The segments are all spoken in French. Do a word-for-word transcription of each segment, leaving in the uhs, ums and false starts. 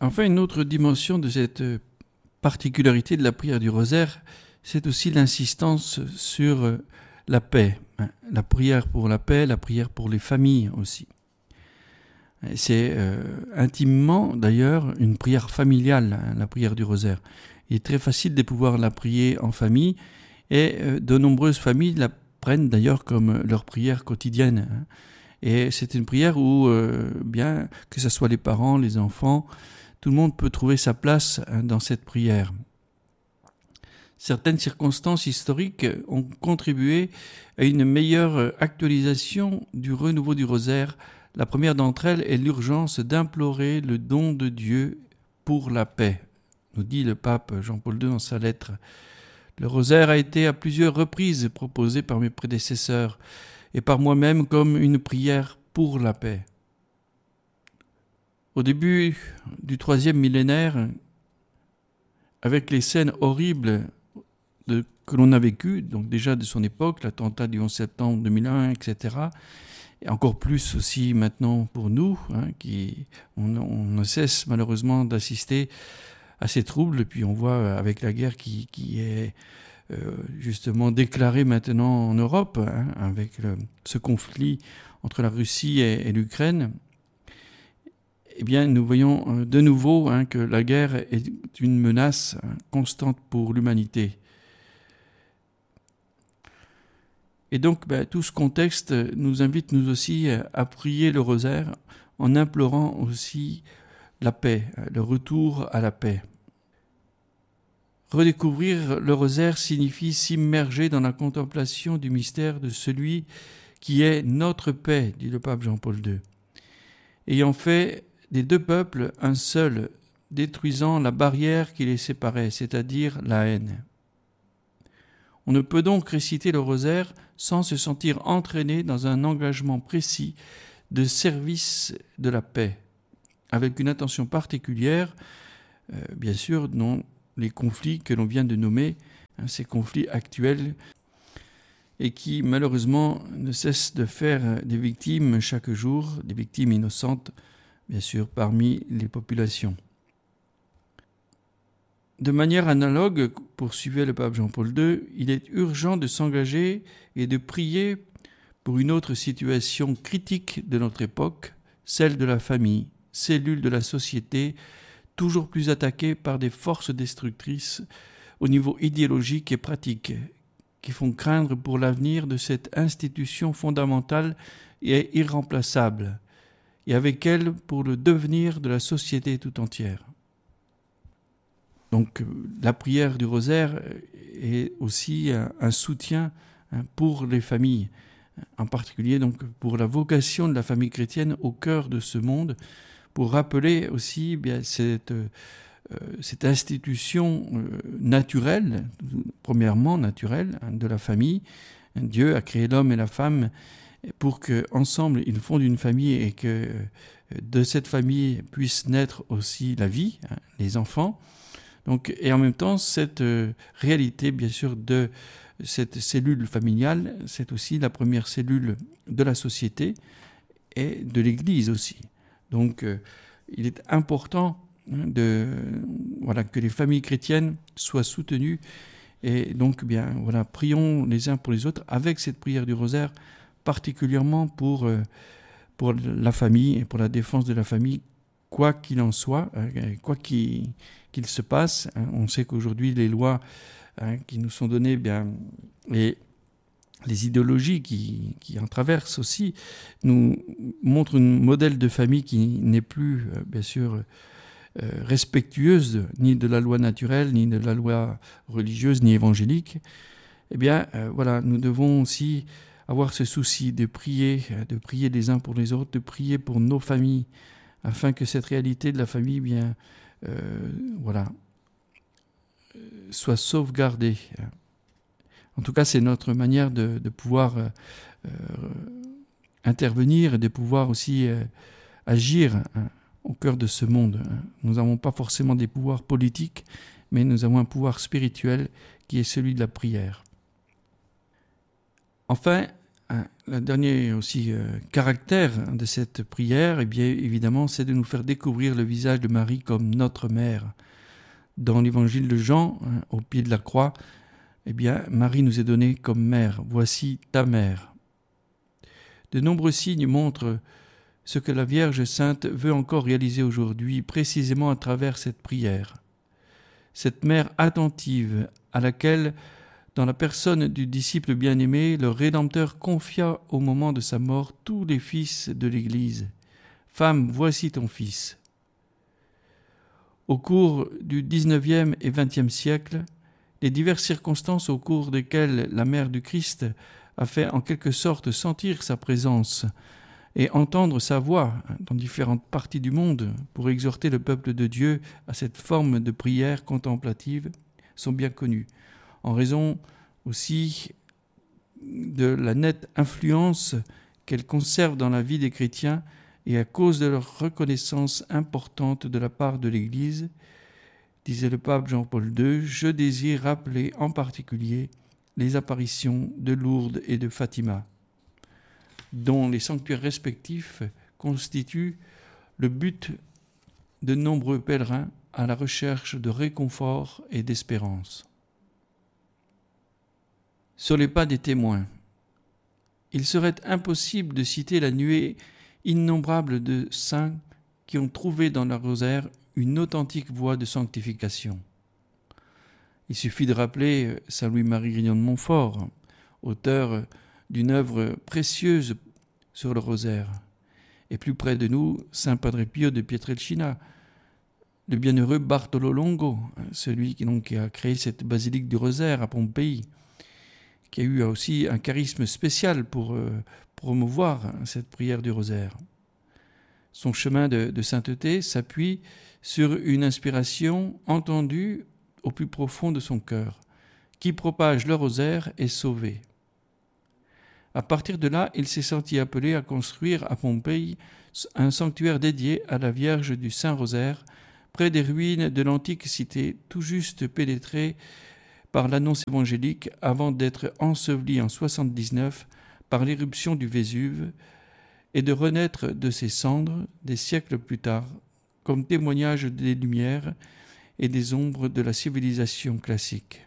Enfin, une autre dimension de cette particularité de la prière du rosaire, c'est aussi l'insistance sur la paix. La prière pour la paix, la prière pour les familles aussi. C'est euh, intimement d'ailleurs une prière familiale, hein, la prière du rosaire. Il est très facile de pouvoir la prier en famille et euh, de nombreuses familles la prennent d'ailleurs comme leur prière quotidienne. Hein. Et c'est une prière où, euh, bien que ce soit les parents, les enfants, tout le monde peut trouver sa place hein, dans cette prière. Certaines circonstances historiques ont contribué à une meilleure actualisation du renouveau du rosaire. La première d'entre elles est l'urgence d'implorer le don de Dieu pour la paix, nous dit le pape Jean-Paul deux dans sa lettre. Le rosaire a été à plusieurs reprises proposé par mes prédécesseurs et par moi-même comme une prière pour la paix. Au début du troisième millénaire, avec les scènes horribles de, que l'on a vécues, donc déjà de son époque, l'attentat du onze septembre deux mille un, et cetera, et encore plus aussi maintenant pour nous, hein, qui on, on ne cesse malheureusement d'assister à ces troubles. Puis on voit avec la guerre qui, qui est euh, justement déclarée maintenant en Europe, hein, avec le, ce conflit entre la Russie et, et l'Ukraine. Eh bien, nous voyons de nouveau hein, que la guerre est une menace hein, constante pour l'humanité. Et donc, ben, tout ce contexte nous invite nous aussi à prier le rosaire en implorant aussi la paix, le retour à la paix. Redécouvrir le rosaire signifie s'immerger dans la contemplation du mystère de celui qui est notre paix, dit le pape Jean-Paul deux. Ayant fait des deux peuples un seul, détruisant la barrière qui les séparait, c'est-à-dire la haine. On ne peut donc réciter le rosaire sans se sentir entraîné dans un engagement précis de service de la paix, avec une attention particulière, euh, bien sûr, dans les conflits que l'on vient de nommer, hein, ces conflits actuels, et qui malheureusement ne cessent de faire des victimes chaque jour, des victimes innocentes, bien sûr, parmi les populations. De manière analogue, poursuivait le pape Jean-Paul deux, il est urgent de s'engager et de prier pour une autre situation critique de notre époque, celle de la famille, cellule de la société, toujours plus attaquée par des forces destructrices au niveau idéologique et pratique, qui font craindre pour l'avenir de cette institution fondamentale et irremplaçable, et avec elle pour le devenir de la société tout entière. Donc la prière du rosaire est aussi un, un soutien hein, pour les familles, en particulier donc pour la vocation de la famille chrétienne au cœur de ce monde, pour rappeler aussi bien cette, euh, cette institution euh, naturelle, premièrement naturelle, hein, de la famille. Dieu a créé l'homme et la femme pour qu'ensemble ils fondent une famille et que de cette famille puisse naître aussi la vie, hein, les enfants. Donc, et en même temps, cette euh, réalité, bien sûr, de cette cellule familiale, c'est aussi la première cellule de la société et de l'Église aussi. Donc, euh, il est important hein, de, voilà, que les familles chrétiennes soient soutenues. Et donc, bien, voilà, prions les uns pour les autres avec cette prière du rosaire, particulièrement pour, euh, pour la famille et pour la défense de la famille, quoi qu'il en soit, euh, quoi qu'il qu'il se passe. Hein. On sait qu'aujourd'hui, les lois hein, qui nous sont données, bien, et les idéologies qui, qui en traversent aussi, nous montrent un modèle de famille qui n'est plus, euh, bien sûr, euh, respectueuse ni de la loi naturelle, ni de la loi religieuse, ni évangélique. Eh bien, euh, voilà, nous devons aussi avoir ce souci de prier, de prier les uns pour les autres, de prier pour nos familles, afin que cette réalité de la famille, bien, Euh, voilà, euh, soit sauvegardée. En tout cas, c'est notre manière de, de pouvoir euh, intervenir et de pouvoir aussi euh, agir hein, au cœur de ce monde. Nous n'avons pas forcément des pouvoirs politiques, mais nous avons un pouvoir spirituel qui est celui de la prière. Enfin, hein, le dernier aussi euh, caractère de cette prière, eh bien évidemment, c'est de nous faire découvrir le visage de Marie comme notre mère. Dans l'évangile de Jean, hein, au pied de la croix, eh bien Marie nous est donnée comme mère. Voici ta mère. De nombreux signes montrent ce que la Vierge Sainte veut encore réaliser aujourd'hui, précisément à travers cette prière. Cette mère attentive à laquelle, dans la personne du disciple bien-aimé, le Rédempteur confia au moment de sa mort tous les fils de l'Église. « Femme, voici ton fils ». Au cours du dix-neuvième et vingtième siècle, les diverses circonstances au cours desquelles la mère du Christ a fait en quelque sorte sentir sa présence et entendre sa voix dans différentes parties du monde pour exhorter le peuple de Dieu à cette forme de prière contemplative sont bien connues, en raison aussi de la nette influence qu'elles conservent dans la vie des chrétiens et à cause de leur reconnaissance importante de la part de l'Église. Disait le pape Jean-Paul deux, « Je désire rappeler en particulier les apparitions de Lourdes et de Fatima, dont les sanctuaires respectifs constituent le but de nombreux pèlerins à la recherche de réconfort et d'espérance. » Sur les pas des témoins, il serait impossible de citer la nuée innombrable de saints qui ont trouvé dans leur rosaire une authentique voie de sanctification. Il suffit de rappeler saint Louis-Marie Grignon de Montfort, auteur d'une œuvre précieuse sur le rosaire, et plus près de nous, saint Padre Pio de Pietrelcina, le bienheureux Bartolo Longo, celui qui, donc, qui a créé cette basilique du rosaire à Pompéi, qui a eu aussi un charisme spécial pour euh, promouvoir cette prière du rosaire. Son chemin de, de sainteté s'appuie sur une inspiration entendue au plus profond de son cœur. Qui propage le rosaire est sauvé. À partir de là, il s'est senti appelé à construire à Pompéi un sanctuaire dédié à la Vierge du Saint-Rosaire, près des ruines de l'antique cité, tout juste pénétrée par l'annonce évangélique avant d'être enseveli en soixante-dix-neuf par l'éruption du Vésuve et de renaître de ses cendres des siècles plus tard, comme témoignage des lumières et des ombres de la civilisation classique.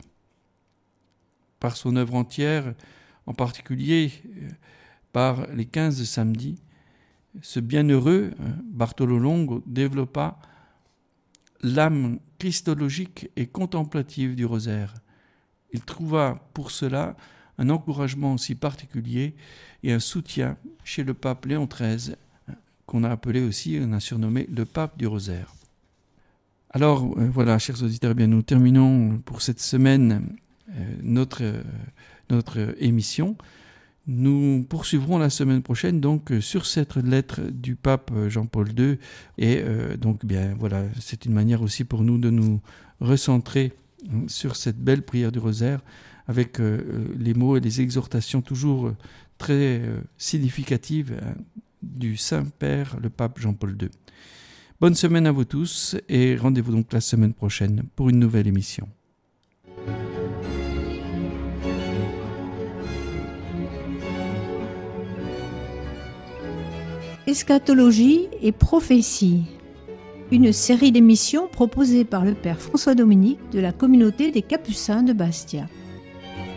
Par son œuvre entière, en particulier par les quinze samedis, ce bienheureux Bartolo Longo développa l'âme christologique et contemplative du rosaire. Il trouva pour cela un encouragement aussi particulier et un soutien chez le pape Léon treize, qu'on a appelé aussi, on a surnommé le pape du rosaire. Alors euh, voilà, chers auditeurs, eh bien, nous terminons pour cette semaine euh, notre, euh, notre émission. Nous poursuivrons la semaine prochaine donc sur cette lettre du pape Jean-Paul deux et euh, donc bien voilà, c'est une manière aussi pour nous de nous recentrer sur cette belle prière du rosaire avec euh, les mots et les exhortations toujours très euh, significatives hein, du Saint-Père, le pape Jean-Paul deux. Bonne semaine à vous tous et rendez-vous donc la semaine prochaine pour une nouvelle émission. Eschatologie et prophétie, une série d'émissions proposée par le Père François Dominique de la communauté des Capucins de Bastia.